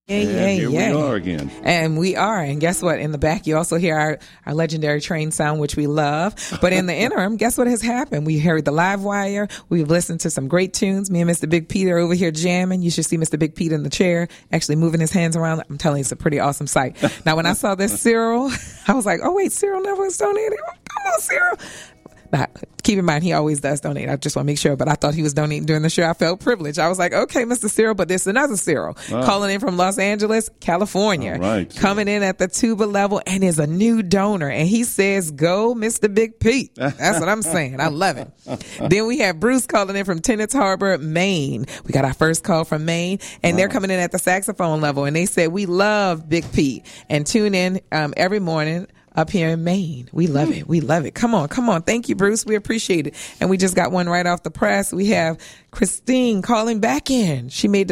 Here we are again. And we are. And guess what? In the back, you also hear our legendary train sound, which we love. But in the interim, guess what has happened? We heard the live wire. We've listened to some great tunes. Me and Mr. Big Pete are over here jamming. You should see Mr. Big Pete in the chair, actually moving his hands around. I'm telling you, it's a pretty awesome sight. Now, when I saw this Cyril, I was like, oh, wait, Cyril never was donating. Come on, Cyril. Now, keep in mind, he always does donate. I just want to make sure, but I thought he was donating during the show. I felt privileged. I was like, okay, Mr. Cyril, but there's another Cyril calling in from Los Angeles, California, coming in at the tuba level and is a new donor. And he says, go, Mr. Big Pete. That's what I'm saying. I love it. Then we have Bruce calling in from Tennant Harbor, Maine. We got our first call from Maine, and they're coming in at the saxophone level. And they said, we love Big Pete and tune in every morning up here in Maine. We love it. We love it. Come on. Thank you, Bruce. We appreciate it. And we just got one right off the press. We have Christine calling back in.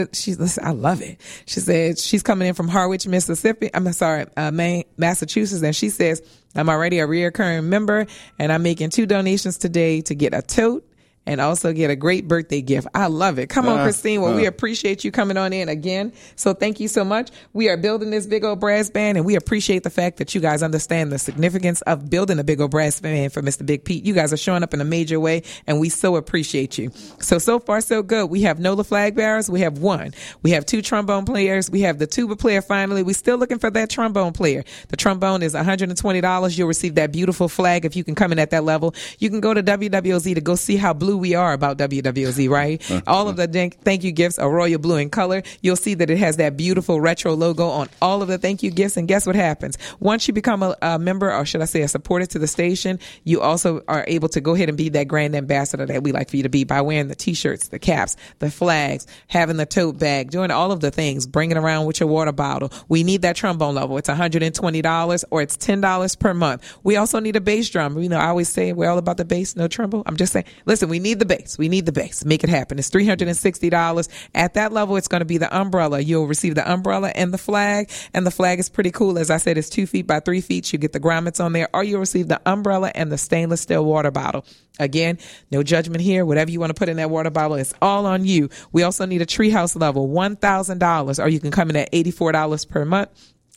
I love it. She said she's coming in from Harwich, Mississippi. Massachusetts. And she says, I'm already a reoccurring member and I'm making 2 donations today to get a tote and also get a great birthday gift. I love it. Come on, Christine. Well, we appreciate you coming on in again. So thank you so much. We are building this big old brass band, and we appreciate the fact that you guys understand the significance of building a big old brass band for Mr. Big Pete. You guys are showing up in a major way, and we so appreciate you. So far, so good. We have NOLA flag bearers. We have 1. We have 2 trombone players. We have the tuba player finally. We're still looking for that trombone player. The trombone is $120. You'll receive that beautiful flag if you can come in at that level. You can go to WWOZ to go see how blue we are about WWOZ, right? All of the thank you gifts are royal blue in color. You'll see that it has that beautiful retro logo on all of the thank you gifts. And guess what happens? Once you become a member, or should I say a supporter to the station, you also are able to go ahead and be that grand ambassador that we like for you to be by wearing the t-shirts, the caps, the flags, having the tote bag, doing all of the things, bringing around with your water bottle. We need that trombone level. It's $120 or it's $10 per month. We also need a bass drum. You know, I always say we're all about the bass, no tremble. I'm just saying, listen, we need the bass. We need the base. Make it happen. It's $360. At that level, it's going to be the umbrella. You'll receive the umbrella and the flag. And the flag is pretty cool. As I said, it's 2 feet by 3 feet. You get the grommets on there, or you'll receive the umbrella and the stainless steel water bottle. Again, no judgment here. Whatever you want to put in that water bottle, it's all on you. We also need a treehouse level, $1,000, or you can come in at $84 per month.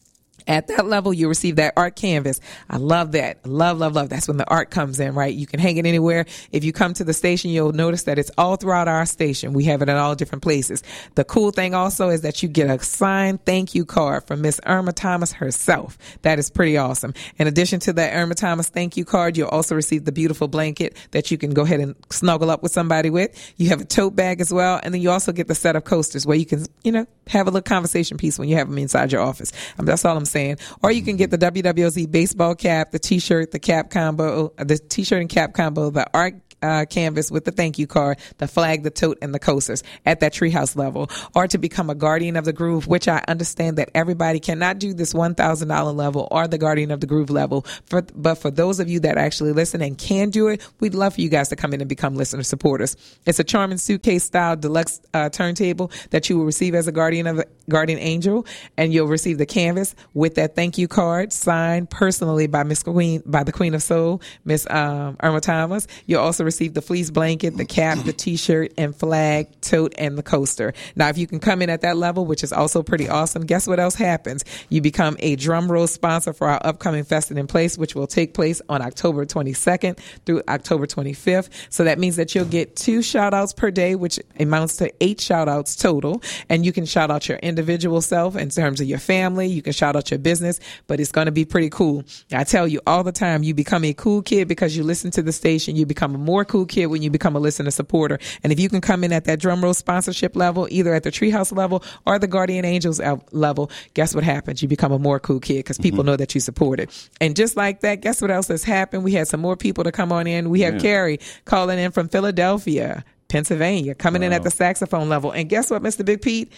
At that level, you receive that art canvas. I love that. Love. That's when the art comes in, right? You can hang it anywhere. If you come to the station, you'll notice that it's all throughout our station. We have it in all different places. The cool thing also is that you get a signed thank you card from Miss Irma Thomas herself. That is pretty awesome. In addition to that Irma Thomas thank you card, you'll also receive the beautiful blanket that you can go ahead and snuggle up with somebody with. You have a tote bag as well. And then you also get the set of coasters where you can, have a little conversation piece when you have them inside your office. That's all I'm saying. Or you can get the WWOZ baseball cap, the t-shirt, the cap combo, the t-shirt and cap combo, the art canvas with the thank you card, the flag, the tote, and the coasters at that treehouse level. Or to become a guardian of the groove, which I understand that everybody cannot do this $1,000 level or the guardian of the groove level. But for those of you that actually listen and can do it, we'd love for you guys to come in and become listener supporters. It's a charming suitcase style deluxe turntable that you will receive as a guardian angel, and you'll receive the canvas with that thank you card signed personally by the Queen of Soul, Miss Irma Thomas. You'll also receive the fleece blanket, the cap, the t-shirt and flag, tote, and the coaster. Now, if you can come in at that level, which is also pretty awesome, guess what else happens? You become a drum roll sponsor for our upcoming Festin' in Place, which will take place on October 22nd through October 25th. So that means that you'll get 2 shout outs per day, which amounts to 8 shout outs total. And you can shout out your individual self in terms of your family. You can shout out your business, but it's going to be pretty cool. I tell you all the time, you become a cool kid because you listen to the station. You become a more cool kid when you become a listener supporter. And if you can come in at that drum roll sponsorship level, either at the treehouse level or the guardian angels level, guess what happens? You become a more cool kid because people know that you support it. And just like that, guess what else has happened? We had some more people to come on in. We have Carrie calling in from Philadelphia, Pennsylvania, coming in at the saxophone level. And guess what, Mr. Big Pete?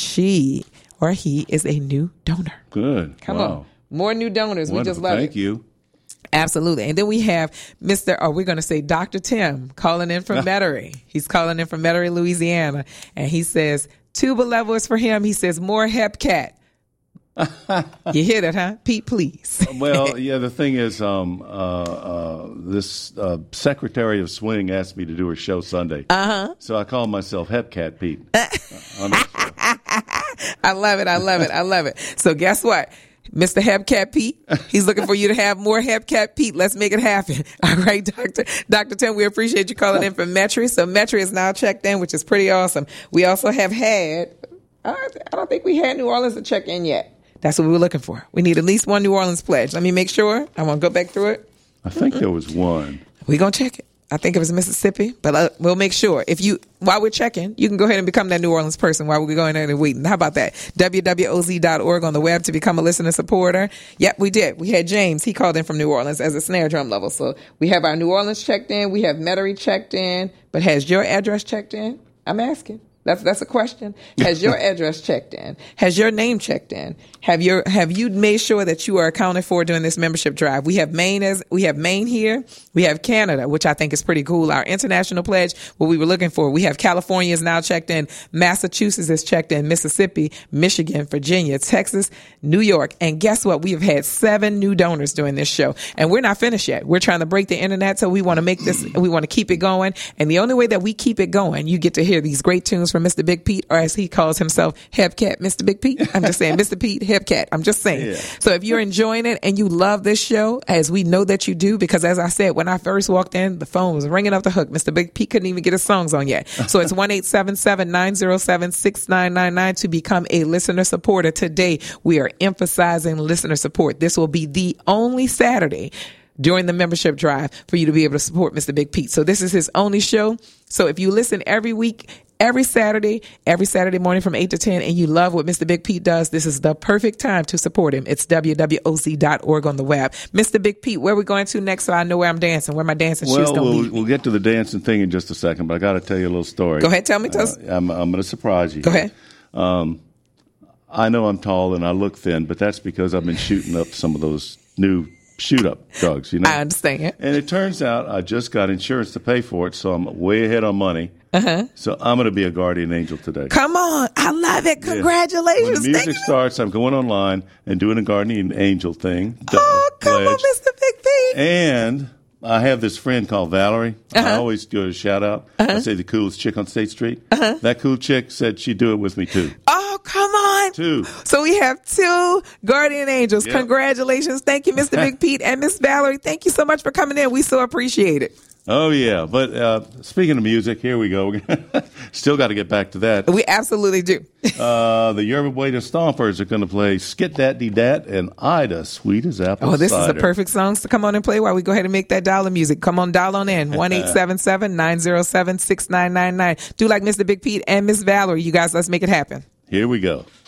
She or he is a new donor. Good. Come on. More new donors. Wonderful. We just love it. Thank you. Absolutely. And then we have we're going to say Dr. Tim calling in from Metairie. He's calling in from Metairie, Louisiana. And he says, tuba level is for him. He says, more Hepcat. You hear that, huh? Pete, please. Well, yeah, the thing is, this Secretary of Swing asked me to do her show Sunday. So I call myself Hepcat Pete. I love it. I love it. I love it. So guess what? Mr. Hepcat Pete, he's looking for you to have more Hepcat Pete. Let's make it happen. All right, Dr. Tim, we appreciate you calling in from Metri. So Metri is now checked in, which is pretty awesome. We also have had, I don't think we had New Orleans to check in yet. That's what we were looking for. We need at least one New Orleans pledge. Let me make sure. I want to go back through it. I think there was one. We're going to check it. I think it was Mississippi, but we'll make sure. While we're checking, you can go ahead and become that New Orleans person while we're going there and waiting. How about that? WWOZ.org on the web to become a listener supporter. Yep, we did. We had James. He called in from New Orleans as a snare drum level. So we have our New Orleans checked in. We have Metairie checked in. But has your address checked in? I'm asking. That's a question. Has your address checked in? Has your name checked in? Have you made sure that you are accounted for during this membership drive? We have Maine here. We have Canada, which I think is pretty cool. Our international pledge, what we were looking for. We have California is now checked in. Massachusetts is checked in. Mississippi, Michigan, Virginia, Texas, New York. And guess what? We have had 7 new donors during this show. And we're not finished yet. We're trying to break the internet. So we want to make this, we want to keep it going. And the only way that we keep it going, you get to hear these great tunes from Mr. Big Pete, or as he calls himself, Hepcat, Mr. Big Pete. I'm just saying, Mr. Pete, Hepcat. I'm just saying. Yeah. So if you're enjoying it and you love this show, as we know that you do, because as I said, when I first walked in, the phone was ringing up the hook. Mr. Big Pete couldn't even get his songs on yet. So it's 1-877-907-6999 to become a listener supporter. Today, we are emphasizing listener support. This will be the only Saturday during the membership drive for you to be able to support Mr. Big Pete. So this is his only show. So if you listen every week, every Saturday morning from 8 to 10, and you love what Mr. Big Pete does, this is the perfect time to support him. It's WWOZ.org on the web. Mr. Big Pete, where are we going to next so I know where I'm dancing, where my dancing shoes don't be? We'll get to the dancing thing in just a second, but I got to tell you a little story. Go ahead, tell me. I'm going to surprise you. Go ahead. I know I'm tall and I look thin, but that's because I've been shooting up some of those new shoot-up drugs, you know. I understand. And it turns out I just got insurance to pay for it, so I'm way ahead on money. So I'm going to be a guardian angel today. Come on. I love it. Congratulations. When the music starts, I'm going online and doing a guardian angel thing. Oh, come on, Mr. Big Pete. And I have this friend called Valerie. I always give her a shout-out. I say the coolest chick on State Street. That cool chick said she'd do it with me, too. Oh, come on. 2. So we have 2 guardian angels. Yep. Congratulations. Thank you, Mr. Big Pete and Miss Valerie. Thank you so much for coming in. We so appreciate it. Oh, yeah. But speaking of music, here we go. Still got to get back to that. We absolutely do. The Yerba Buena Stompers are going to play Skit Dat Dee Dat and Ida, Sweet as Apple Cider. Oh, this is a perfect song to come on and play while we go ahead and make that dollar music. Come on, dial on in. 1-877-907-6999. Do like Mr. Big Pete and Miss Valerie. You guys, let's make it happen. Here we go.